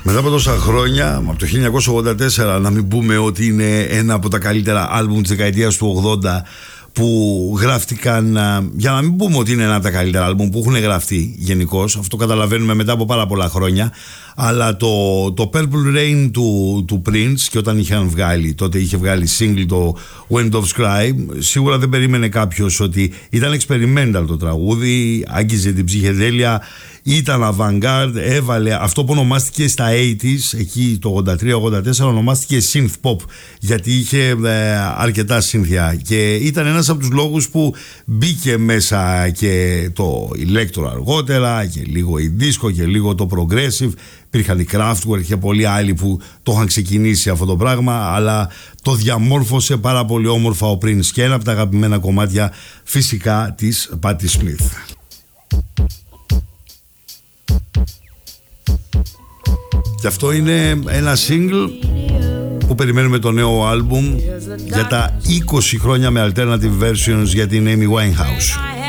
Μετά από τόσα χρόνια, από το 1984, να μην πούμε ότι είναι ένα από τα καλύτερα άλμπουμ της δεκαετίας του 80 που γράφτηκαν, για να μην πούμε ότι είναι ένα από τα καλύτερα άλμπουμ που έχουν γραφτεί γενικώς, αυτό καταλαβαίνουμε μετά από πάρα πολλά χρόνια, αλλά το Purple Rain του Prince, και όταν τότε είχε βγάλει single το Wind of Scribe, σίγουρα δεν περίμενε κάποιος ότι ήταν experimental το τραγούδι, άγγιζε την ψυχεδέλεια, ήταν avant-garde, έβαλε αυτό που ονομάστηκε στα 80s, εκεί το 83-84 ονομάστηκε synth pop, γιατί είχε αρκετά σύνθια, και ήταν ένας από τους λόγους που μπήκε μέσα και το electro αργότερα και λίγο η disco και λίγο το progressive. Υπήρχαν οι Kraftwerk και πολλοί άλλοι που το είχαν ξεκινήσει αυτό το πράγμα, αλλά το διαμόρφωσε πάρα πολύ όμορφα ο Prince, και ένα από τα αγαπημένα κομμάτια φυσικά της Patti Smith. Και αυτό είναι ένα single που περιμένουμε το νέο άλμπουμ για τα 20 χρόνια με alternative versions για την Amy Winehouse.